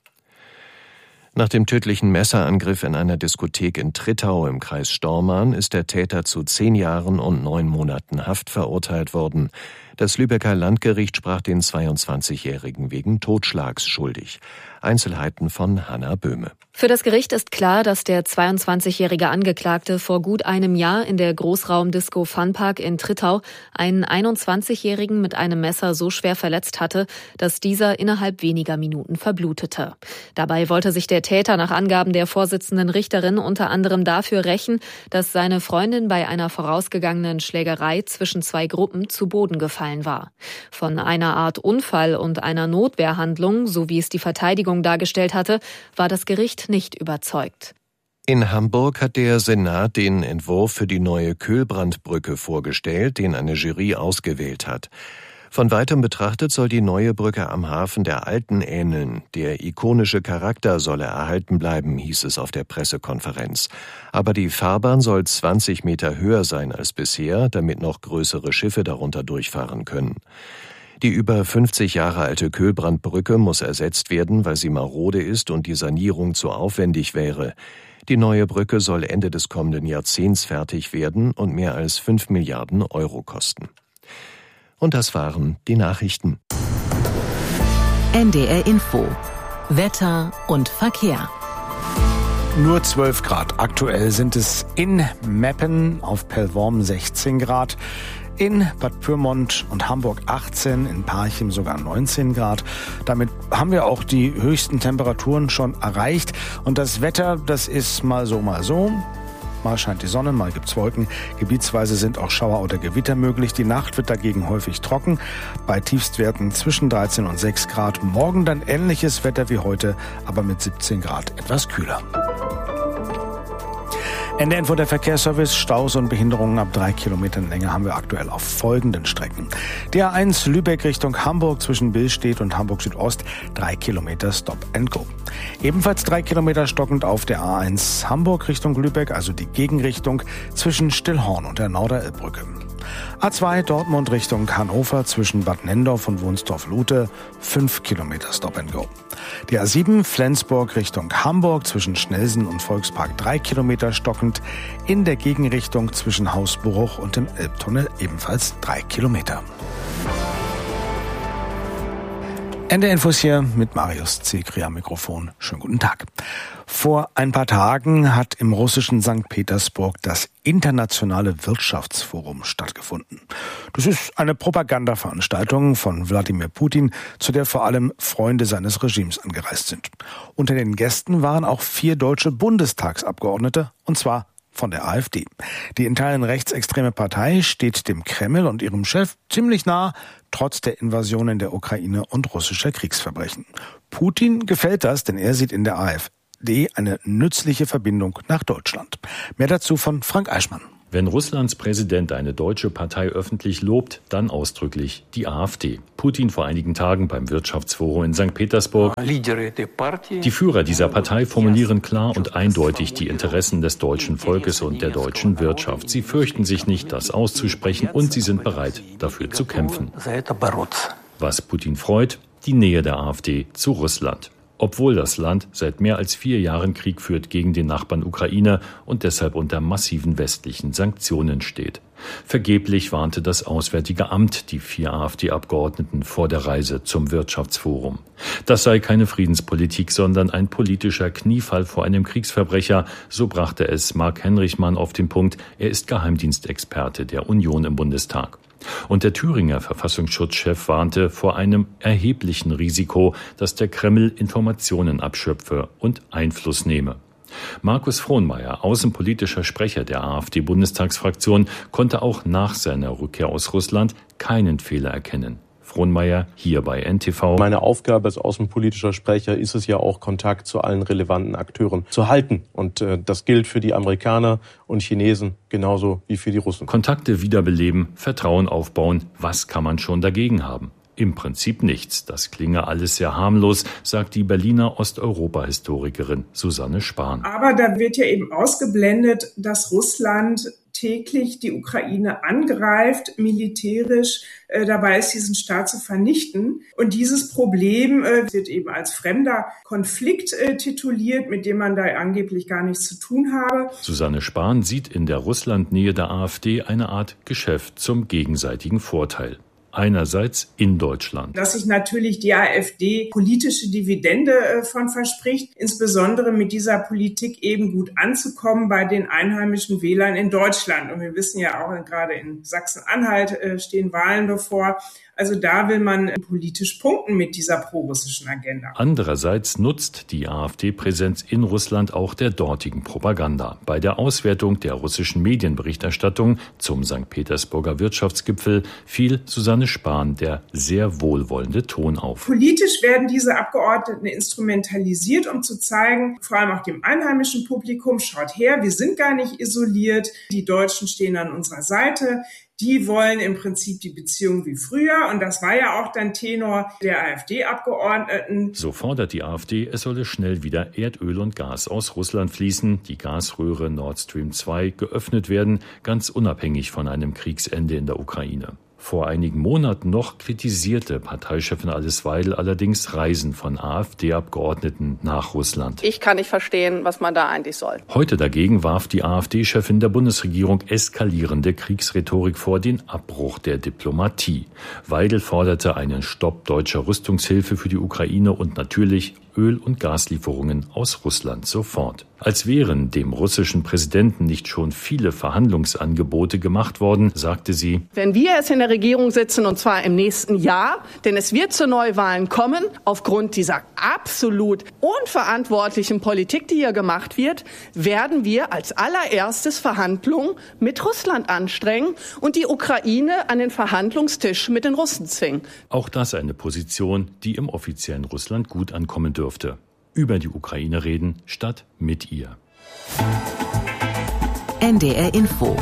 B: Nach dem tödlichen Messerangriff in einer Diskothek in Trittau im Kreis Stormarn ist der Täter zu zehn Jahren und neun Monaten Haft verurteilt worden. Das Lübecker Landgericht sprach den zweiundzwanzigjährigen wegen Totschlags schuldig. Einzelheiten von Hanna Böhme.
E: Für das Gericht ist klar, dass der zweiundzwanzigjährige Angeklagte vor gut einem Jahr in der Großraumdisco Funpark in Trittau einen einundzwanzigjährigen mit einem Messer so schwer verletzt hatte, dass dieser innerhalb weniger Minuten verblutete. Dabei wollte sich der Täter nach Angaben der Vorsitzenden Richterin unter anderem dafür rächen, dass seine Freundin bei einer vorausgegangenen Schlägerei zwischen zwei Gruppen zu Boden gefallen war. Von einer Art Unfall und einer Notwehrhandlung, so wie es die Verteidigung dargestellt hatte, war das Gericht nicht überzeugt.
B: In Hamburg hat der Senat den Entwurf für die neue Köhlbrandbrücke vorgestellt, den eine Jury ausgewählt hat. Von weitem betrachtet soll die neue Brücke am Hafen der Alten ähneln. Der ikonische Charakter solle erhalten bleiben, hieß es auf der Pressekonferenz. Aber die Fahrbahn soll zwanzig Meter höher sein als bisher, damit noch größere Schiffe darunter durchfahren können. Die über fünfzig Jahre alte Köhlbrandbrücke muss ersetzt werden, weil sie marode ist und die Sanierung zu aufwendig wäre. Die neue Brücke soll Ende des kommenden Jahrzehnts fertig werden und mehr als fünf Milliarden Euro kosten. Und das waren die Nachrichten.
A: N D R Info. Wetter und Verkehr.
F: Nur zwölf Grad. Aktuell sind es in Meppen auf Pellworm sechzehn Grad. In Bad Pyrmont und Hamburg achtzehn, in Parchim sogar neunzehn Grad. Damit haben wir auch die höchsten Temperaturen schon erreicht. Und das Wetter, das ist mal so, mal so. Mal scheint die Sonne, mal gibt's Wolken. Gebietsweise sind auch Schauer oder Gewitter möglich. Die Nacht wird dagegen häufig trocken. Bei Tiefstwerten zwischen dreizehn und sechs Grad. Morgen dann ähnliches Wetter wie heute, aber mit siebzehn Grad etwas kühler. N D R Info, der Verkehrsservice. Staus und Behinderungen ab drei Kilometern Länge haben wir aktuell auf folgenden Strecken. Die A eins Lübeck Richtung Hamburg zwischen Billstedt und Hamburg Südost, drei Kilometer Stop and Go. Ebenfalls drei Kilometer stockend auf der A eins Hamburg Richtung Lübeck, also die Gegenrichtung zwischen Stillhorn und der Norderelbbrücke. A zwei Dortmund Richtung Hannover zwischen Bad Nendorf und Wunstorf-Lute, fünf Kilometer Stop and Go. Die A sieben Flensburg Richtung Hamburg zwischen Schnelsen und Volkspark, drei Kilometer stockend. In der Gegenrichtung zwischen Hausbruch und dem Elbtunnel ebenfalls drei Kilometer. N D R Infos hier mit Marius Zekri am Mikrofon. Schönen guten Tag. Vor ein paar Tagen hat im russischen Sankt Petersburg das Internationale Wirtschaftsforum stattgefunden. Das ist eine Propagandaveranstaltung von Wladimir Putin, zu der vor allem Freunde seines Regimes angereist sind. Unter den Gästen waren auch vier deutsche Bundestagsabgeordnete, und zwar von der AfD. Die in Teilen rechtsextreme Partei steht dem Kreml und ihrem Chef ziemlich nah, trotz der Invasionen der Ukraine und russischer Kriegsverbrechen. Putin gefällt das, denn er sieht in der AfD eine nützliche Verbindung nach Deutschland. Mehr dazu von Frank Eichmann.
G: Wenn Russlands Präsident eine deutsche Partei öffentlich lobt, dann ausdrücklich die AfD. Putin vor einigen Tagen beim Wirtschaftsforum in Sankt Petersburg. Die Führer dieser Partei formulieren klar und eindeutig die Interessen des deutschen Volkes und der deutschen Wirtschaft. Sie fürchten sich nicht, das auszusprechen, und sie sind bereit, dafür zu kämpfen. Was Putin freut, die Nähe der AfD zu Russland. Obwohl das Land seit mehr als vier Jahren Krieg führt gegen den Nachbarn Ukraine und deshalb unter massiven westlichen Sanktionen steht. Vergeblich warnte das Auswärtige Amt die vier AfD-Abgeordneten vor der Reise zum Wirtschaftsforum. Das sei keine Friedenspolitik, sondern ein politischer Kniefall vor einem Kriegsverbrecher, so brachte es Marc Henrichmann auf den Punkt. Er ist Geheimdienstexperte der Union im Bundestag. Und der Thüringer Verfassungsschutzchef warnte vor einem erheblichen Risiko, dass der Kreml Informationen abschöpfe und Einfluss nehme. Markus Frohnmayer, außenpolitischer Sprecher der AfD-Bundestagsfraktion, konnte auch nach seiner Rückkehr aus Russland keinen Fehler erkennen. Frohnmayer hier bei N T V.
I: Meine Aufgabe als außenpolitischer Sprecher ist es ja auch, Kontakt zu allen relevanten Akteuren zu halten. Und äh, das gilt für die Amerikaner und Chinesen genauso wie für die Russen.
G: Kontakte wiederbeleben, Vertrauen aufbauen, was kann man schon dagegen haben? Im Prinzip nichts. Das klinge alles sehr harmlos, sagt die Berliner Osteuropa-Historikerin Susanne Spahn.
J: Aber da wird ja eben ausgeblendet, dass Russland täglich die Ukraine angreift, militärisch äh, dabei ist, diesen Staat zu vernichten. Und dieses Problem äh, wird eben als fremder Konflikt äh, tituliert, mit dem man da angeblich gar nichts zu tun habe.
G: Susanne Spahn sieht in der Russlandnähe der AfD eine Art Geschäft zum gegenseitigen Vorteil. Einerseits in Deutschland.
J: Dass sich natürlich die AfD politische Dividende äh, von verspricht, insbesondere mit dieser Politik eben gut anzukommen bei den einheimischen Wählern in Deutschland. Und wir wissen ja auch, gerade in Sachsen-Anhalt äh, stehen Wahlen bevor. Also da will man politisch punkten mit dieser prorussischen Agenda.
G: Andererseits nutzt die AfD-Präsenz in Russland auch der dortigen Propaganda. Bei der Auswertung der russischen Medienberichterstattung zum Sankt Petersburger Wirtschaftsgipfel fiel Susanne Spahn der sehr wohlwollende Ton auf.
J: Politisch werden diese Abgeordneten instrumentalisiert, um zu zeigen, vor allem auch dem einheimischen Publikum, schaut her, wir sind gar nicht isoliert, die Deutschen stehen an unserer Seite. Die wollen im Prinzip die Beziehung wie früher. Und das war ja auch dann Tenor der AfD-Abgeordneten.
G: So fordert die AfD, es solle schnell wieder Erdöl und Gas aus Russland fließen, die Gasröhre Nord Stream zwei geöffnet werden, ganz unabhängig von einem Kriegsende in der Ukraine. Vor einigen Monaten noch kritisierte Parteichefin Alice Weidel allerdings Reisen von AfD-Abgeordneten nach Russland.
K: Ich kann nicht verstehen, was man da eigentlich soll.
G: Heute dagegen warf die AfD-Chefin der Bundesregierung eskalierende Kriegsrhetorik vor, den Abbruch der Diplomatie. Weidel forderte einen Stopp deutscher Rüstungshilfe für die Ukraine und natürlich Öl- und Gaslieferungen aus Russland sofort. Als wären dem russischen Präsidenten nicht schon viele Verhandlungsangebote gemacht worden, sagte sie:
K: Wenn wir jetzt in der Regierung sitzen, und zwar im nächsten Jahr, denn es wird zu Neuwahlen kommen, aufgrund dieser absolut unverantwortlichen Politik, die hier gemacht wird, werden wir als allererstes Verhandlungen mit Russland anstrengen und die Ukraine an den Verhandlungstisch mit den Russen zwingen.
G: Auch das eine Position, die im offiziellen Russland gut ankommen dürfte. Über die Ukraine reden, statt mit ihr.
A: N D R Info.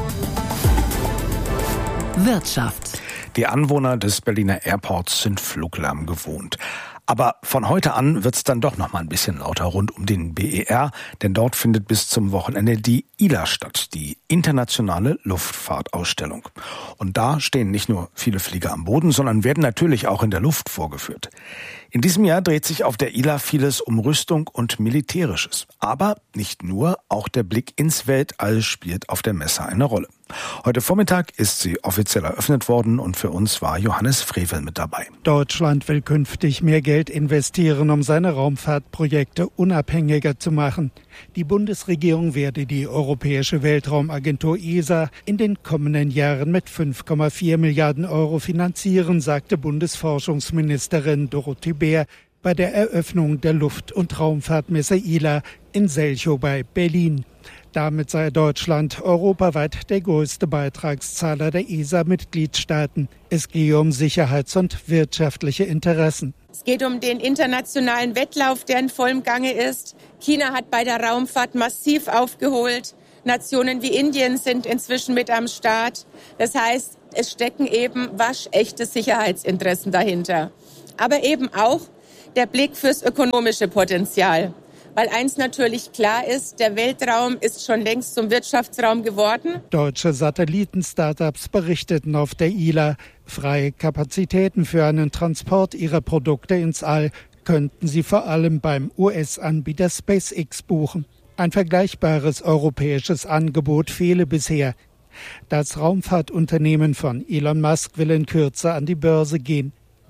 A: Wirtschaft.
F: Die Anwohner des Berliner Airports sind Fluglärm gewohnt. Aber von heute an wird's dann doch noch mal ein bisschen lauter rund um den B E R, denn dort findet bis zum Wochenende die I L A statt, die internationale Luftfahrtausstellung. Und da stehen nicht nur viele Flieger am Boden, sondern werden natürlich auch in der Luft vorgeführt. In diesem Jahr dreht sich auf der I L A vieles um Rüstung und Militärisches. Aber nicht nur, auch der Blick ins Weltall spielt auf der Messe eine Rolle. Heute Vormittag ist sie offiziell eröffnet worden und für uns war Johannes Frevel mit dabei.
X: Deutschland will künftig mehr Geld investieren, um seine Raumfahrtprojekte unabhängiger zu machen. Die Bundesregierung werde die Europäische Weltraumagentur E S A in den kommenden Jahren mit fünf Komma vier Milliarden Euro finanzieren, sagte Bundesforschungsministerin Dorothee Bär bei der Eröffnung der Luft- und Raumfahrtmesse I L A in Selchow bei Berlin. Damit sei Deutschland europaweit der größte Beitragszahler der E S A-Mitgliedstaaten. Es gehe um Sicherheits- und wirtschaftliche Interessen.
Y: Es geht um den internationalen Wettlauf, der in vollem Gange ist. China hat bei der Raumfahrt massiv aufgeholt. Nationen wie Indien sind inzwischen mit am Start. Das heißt, es stecken eben waschechte Sicherheitsinteressen dahinter. Aber eben auch der Blick fürs ökonomische Potenzial. Weil eins natürlich klar ist, der Weltraum ist schon längst zum Wirtschaftsraum geworden.
X: Deutsche Satelliten-Startups berichteten auf der I L A, freie Kapazitäten für einen Transport ihrer Produkte ins All könnten sie vor allem beim U S-Anbieter SpaceX buchen. Ein vergleichbares europäisches Angebot fehle bisher. Das Raumfahrtunternehmen von Elon Musk will in Kürze an die Börse gehen.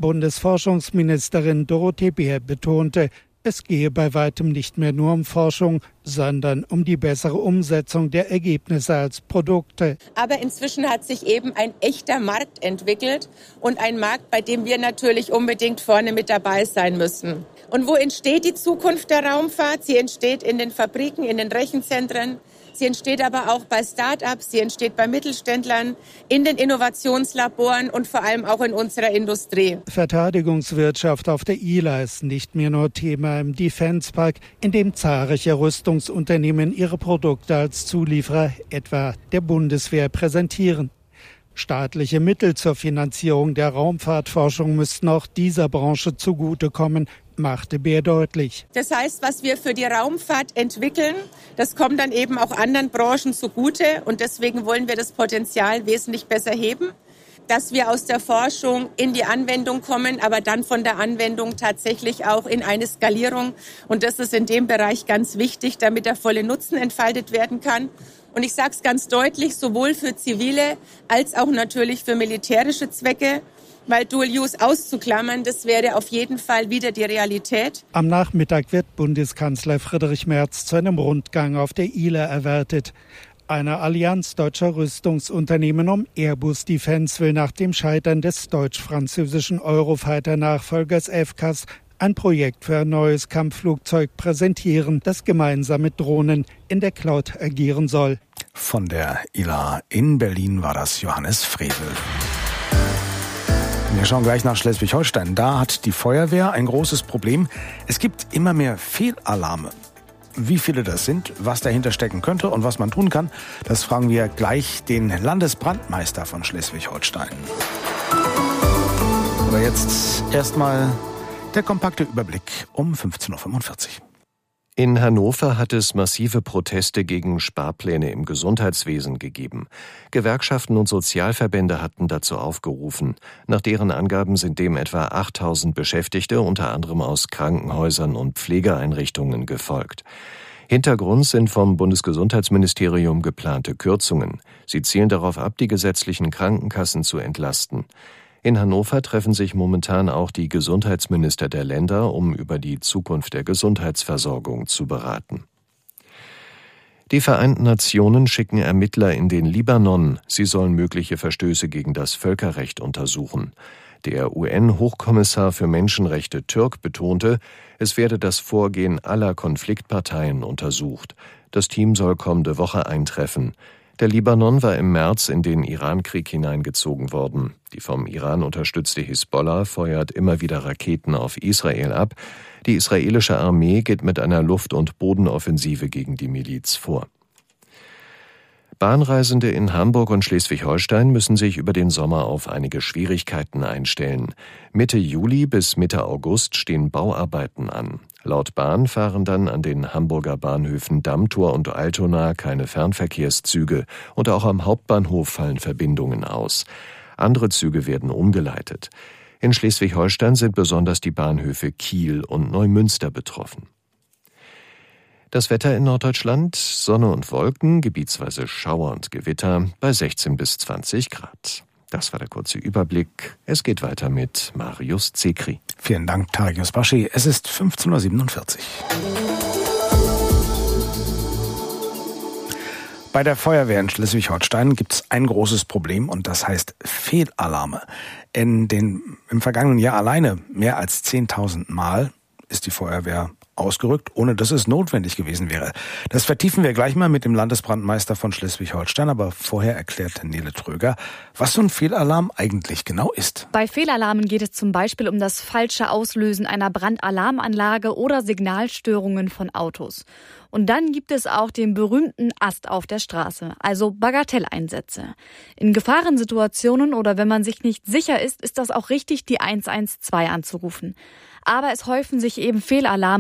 X: Bundesforschungsministerin Dorothee Bär betonte, es gehe bei weitem nicht mehr nur um Forschung, sondern um die bessere Umsetzung der Ergebnisse als Produkte.
Y: Aber inzwischen hat sich eben ein echter Markt entwickelt und ein Markt, bei dem wir natürlich unbedingt vorne mit dabei sein müssen. Und wo entsteht die Zukunft der Raumfahrt? Sie entsteht in den Fabriken, in den Rechenzentren. Sie entsteht aber auch bei Start-ups, sie entsteht bei Mittelständlern, in den Innovationslaboren und vor allem auch in unserer Industrie.
X: Verteidigungswirtschaft auf der I L A ist nicht mehr nur Thema im Defence Park, in dem zahlreiche Rüstungsunternehmen ihre Produkte als Zulieferer etwa der Bundeswehr präsentieren. Staatliche Mittel zur Finanzierung der Raumfahrtforschung müssten auch dieser Branche zugutekommen, machte Beer deutlich.
Y: Das heißt, was wir für die Raumfahrt entwickeln, das kommt dann eben auch anderen Branchen zugute. Und deswegen wollen wir das Potenzial wesentlich besser heben, dass wir aus der Forschung in die Anwendung kommen, aber dann von der Anwendung tatsächlich auch in eine Skalierung. Und das ist in dem Bereich ganz wichtig, damit der volle Nutzen entfaltet werden kann. Und ich sage es ganz deutlich, sowohl für zivile als auch natürlich für militärische Zwecke, weil Dual Use auszuklammern, das wäre auf jeden Fall wieder die Realität.
X: Am Nachmittag wird Bundeskanzler Friedrich Merz zu einem Rundgang auf der I L A erwartet. Eine Allianz deutscher Rüstungsunternehmen um Airbus Defence will nach dem Scheitern des deutsch-französischen Eurofighter-Nachfolgers F C A S ein Projekt für ein neues Kampfflugzeug präsentieren, das gemeinsam mit Drohnen in der Cloud agieren soll.
F: Von der I L A in Berlin war das Johannes Frevel. Wir schauen gleich nach Schleswig-Holstein. Da hat die Feuerwehr ein großes Problem. Es gibt immer mehr Fehlalarme. Wie viele das sind, was dahinter stecken könnte und was man tun kann, das fragen wir gleich den Landesbrandmeister von Schleswig-Holstein. Aber jetzt erstmal der kompakte Überblick um fünfzehn Uhr fünfundvierzig.
B: In Hannover hat es massive Proteste gegen Sparpläne im Gesundheitswesen gegeben. Gewerkschaften und Sozialverbände hatten dazu aufgerufen. Nach deren Angaben sind dem etwa achttausend Beschäftigte, unter anderem aus Krankenhäusern und Pflegeeinrichtungen, gefolgt. Hintergrund sind vom Bundesgesundheitsministerium geplante Kürzungen. Sie zielen darauf ab, die gesetzlichen Krankenkassen zu entlasten. In Hannover treffen sich momentan auch die Gesundheitsminister der Länder, um über die Zukunft der Gesundheitsversorgung zu beraten. Die Vereinten Nationen schicken Ermittler in den Libanon. Sie sollen mögliche Verstöße gegen das Völkerrecht untersuchen. Der U N-Hochkommissar für Menschenrechte Türk betonte, es werde das Vorgehen aller Konfliktparteien untersucht. Das Team soll kommende Woche eintreffen. Der Libanon war im März in den Irankrieg hineingezogen worden. Die vom Iran unterstützte Hisbollah feuert immer wieder Raketen auf Israel ab. Die israelische Armee geht mit einer Luft- und Bodenoffensive gegen die Miliz vor. Bahnreisende in Hamburg und Schleswig-Holstein müssen sich über den Sommer auf einige Schwierigkeiten einstellen. Mitte Juli bis Mitte August stehen Bauarbeiten an. Laut Bahn fahren dann an den Hamburger Bahnhöfen Dammtor und Altona keine Fernverkehrszüge und auch am Hauptbahnhof fallen Verbindungen aus. Andere Züge werden umgeleitet. In Schleswig-Holstein sind besonders die Bahnhöfe Kiel und Neumünster betroffen. Das Wetter in Norddeutschland: Sonne und Wolken, gebietsweise Schauer und Gewitter bei sechzehn bis zwanzig Grad. Das war der kurze Überblick. Es geht weiter mit Marius Zekri.
F: Vielen Dank, Tarius Baschi. Es ist fünfzehn Uhr siebenundvierzig. Bei der Feuerwehr in Schleswig-Holstein gibt es ein großes Problem und das heißt Fehlalarme. In den, im vergangenen Jahr alleine mehr als zehntausend Mal ist die Feuerwehr ausgerückt, ohne dass es notwendig gewesen wäre. Das vertiefen wir gleich mal mit dem Landesbrandmeister von Schleswig-Holstein, aber vorher erklärt Nele Tröger, was so ein Fehlalarm eigentlich genau ist.
H: Bei Fehlalarmen geht es zum Beispiel um das falsche Auslösen einer Brandalarmanlage oder Signalstörungen von Autos. Und dann gibt es auch den berühmten Ast auf der Straße, also Bagatelleinsätze. In Gefahrensituationen oder wenn man sich nicht sicher ist, ist das auch richtig, die eins eins zwei anzurufen. Aber es häufen sich eben Fehlalarme